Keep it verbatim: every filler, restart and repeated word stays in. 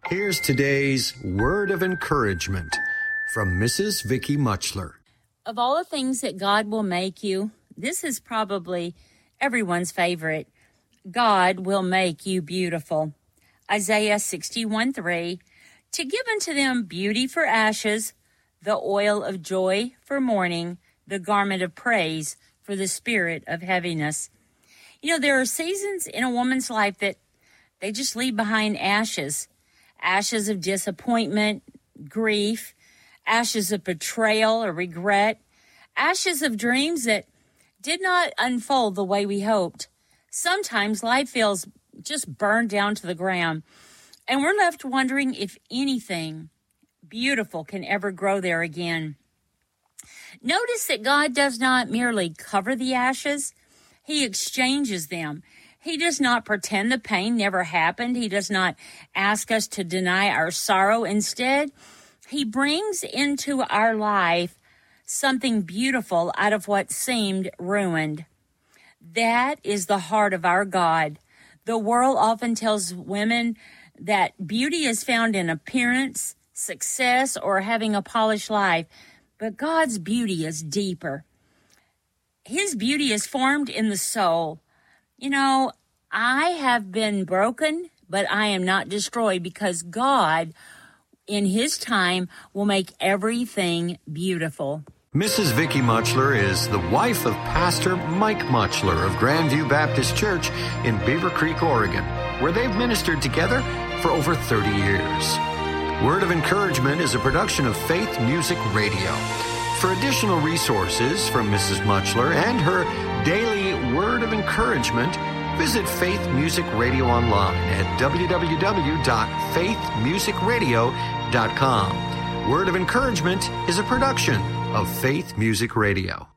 Here's today's word of encouragement from Missus Vicky Muchler. Of all the things that God will make you, this is probably everyone's favorite. God will make you beautiful. Isaiah sixty-one three, to give unto them beauty for ashes, the oil of joy for mourning, the garment of praise for the spirit of heaviness. You know, there are seasons in a woman's life that they just leave behind ashes, ashes of disappointment, grief, ashes of betrayal or regret, ashes of dreams that did not unfold the way we hoped. Sometimes life feels just burned down to the ground, and we're left wondering if anything beautiful can ever grow there again. Notice that God does not merely cover the ashes, He exchanges them. He does not pretend the pain never happened. He does not ask us to deny our sorrow. Instead, He brings into our life something beautiful out of what seemed ruined. That is the heart of our God. The world often tells women that beauty is found in appearance, success, or having a polished life. But God's beauty is deeper. His beauty is formed in the soul. You know, I have been broken, but I am not destroyed, because God, in His time, will make everything beautiful. Missus Vicky Muchler is the wife of Pastor Mike Muchler of Grandview Baptist Church in Beaver Creek, Oregon, where they've ministered together for over thirty years. Word of Encouragement is a production of Faith Music Radio. For additional resources from Missus Muchler and her daily Word of Encouragement, visit Faith Music Radio online at w w w dot faith music radio dot com. Word of Encouragement is a production of Faith Music Radio.